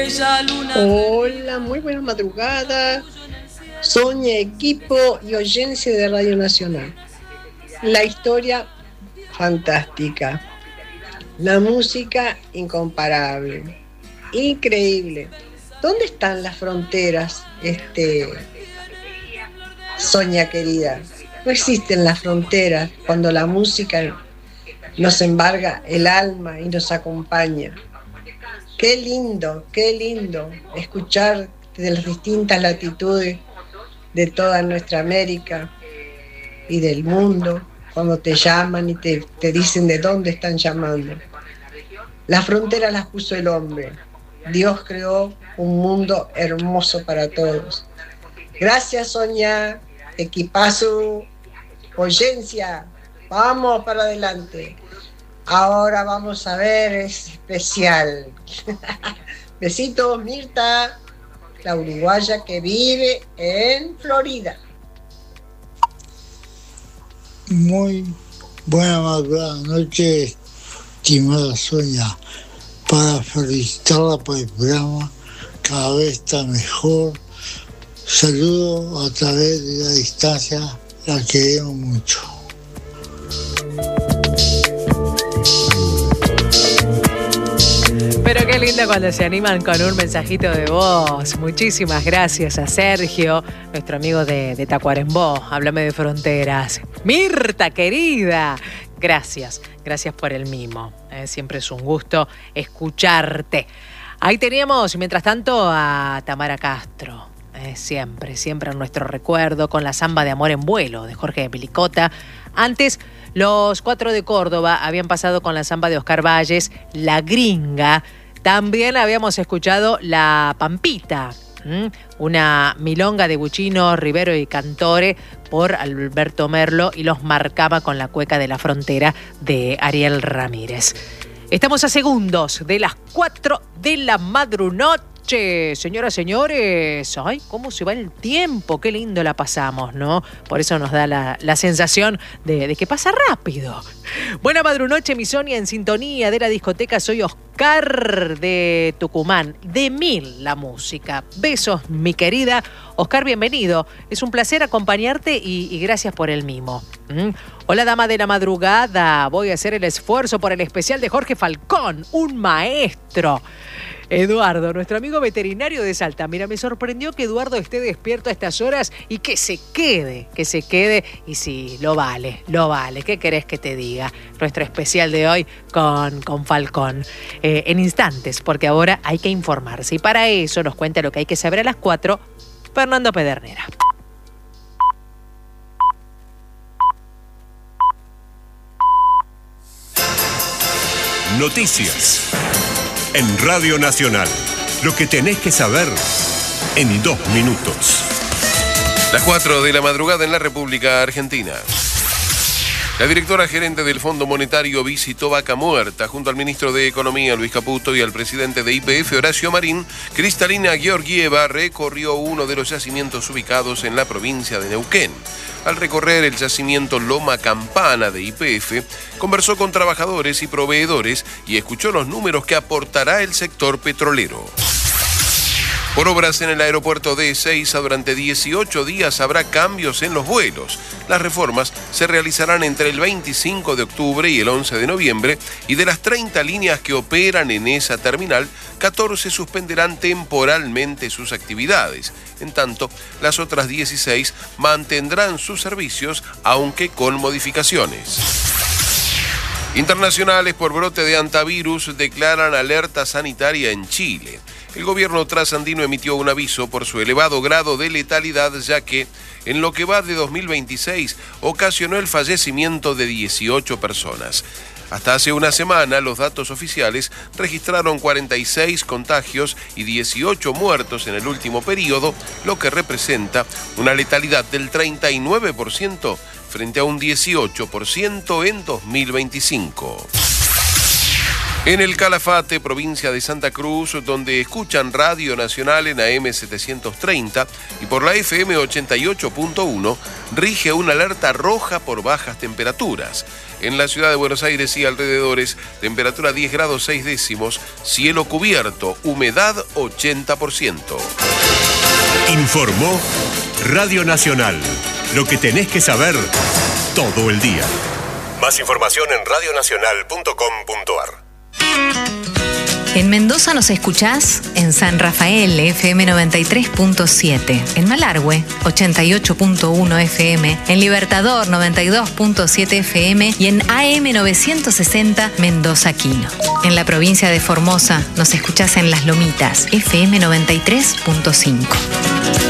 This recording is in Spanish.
Hola, muy buenas madrugadas. Sonia, equipo y audiencia de Radio Nacional. La historia fantástica. La música incomparable. Increíble. ¿Dónde están las fronteras, Sonia querida? No existen las fronteras cuando la música nos embarga el alma y nos acompaña. Qué lindo escuchar de las distintas latitudes de toda nuestra América y del mundo, cuando te llaman y te dicen de dónde están llamando. Las fronteras las puso el hombre. Dios creó un mundo hermoso para todos. Gracias, Sonia, equipazo, oyencia, vamos para adelante. Ahora vamos a ver, es especial. Besitos, Mirta, la uruguaya que vive en Florida. Muy buena madrugada, noche, estimada Sonia, para felicitarla por el programa, cada vez está mejor. Saludo a través de la distancia, la queremos mucho. Pero qué lindo cuando se animan con un mensajito de voz. Muchísimas gracias a Sergio, nuestro amigo de Tacuarembó. Háblame de fronteras. Mirta, querida. Gracias por el mimo. Siempre es un gusto escucharte. Ahí teníamos, mientras tanto, a Tamara Castro. Siempre en nuestro recuerdo, con la samba de Amor en Vuelo de Jorge de Pilicota. Antes, los 4 de Córdoba habían pasado con la samba de Oscar Valles, La Gringa. También habíamos escuchado La Pampita, una milonga de Buchino, Rivero y Cantore por Alberto Merlo, y Los Marcaba con la cueca de la frontera de Ariel Ramírez. Estamos a segundos de las 4 de la madrunoche. Señoras, señores, ay, cómo se va el tiempo, qué lindo la pasamos, ¿no? Por eso nos da la sensación de que pasa rápido. Buena madrunoche, mi Sonia, en sintonía de la discoteca. Soy Oscar de Tucumán, de Mil la música. Besos, mi querida. Oscar, bienvenido. Es un placer acompañarte y gracias por el mimo. Hola, dama de la madrugada. Voy a hacer el esfuerzo por el especial de Jorge Falcón, un maestro. Eduardo, nuestro amigo veterinario de Salta. Mira, me sorprendió que Eduardo esté despierto a estas horas y que se quede. Y sí, lo vale. ¿Qué querés que te diga? Nuestro especial de hoy con Falcón. En instantes, porque ahora hay que informarse. Y para eso nos cuenta lo que hay que saber a las 4, Fernando Pedernera. Noticias en Radio Nacional. Lo que tenés que saber en 2 minutos. Las 4 de la madrugada en la República Argentina. La directora gerente del Fondo Monetario visitó Vaca Muerta junto al ministro de Economía, Luis Caputo, y al presidente de YPF, Horacio Marín. Cristalina Georgieva recorrió uno de los yacimientos ubicados en la provincia de Neuquén. Al recorrer el yacimiento Loma Campana de YPF, conversó con trabajadores y proveedores y escuchó los números que aportará el sector petrolero. Por obras en el aeropuerto de Ezeiza, durante 18 días habrá cambios en los vuelos. Las reformas se realizarán entre el 25 de octubre y el 11 de noviembre, y de las 30 líneas que operan en esa terminal, 14 suspenderán temporalmente sus actividades. En tanto, las otras 16 mantendrán sus servicios, aunque con modificaciones. Internacionales por brote de hantavirus declaran alerta sanitaria en Chile. El gobierno trasandino emitió un aviso por su elevado grado de letalidad, ya que en lo que va de 2026 ocasionó el fallecimiento de 18 personas. Hasta hace una semana, los datos oficiales registraron 46 contagios y 18 muertos en el último periodo, lo que representa una letalidad del 39% frente a un 18% en 2025. En el Calafate, provincia de Santa Cruz, donde escuchan Radio Nacional en AM 730 y por la FM 88.1, rige una alerta roja por bajas temperaturas. En la ciudad de Buenos Aires y alrededores, temperatura 10 grados 6 décimos, cielo cubierto, humedad 80%. Informó Radio Nacional. Lo que tenés que saber todo el día. Más información en radionacional.com.ar. En Mendoza nos escuchás en San Rafael, FM 93.7, en Malargüe, 88.1 FM, en Libertador, 92.7 FM y en AM 960 Mendoza Quino. En la provincia de Formosa nos escuchás en Las Lomitas, FM 93.5.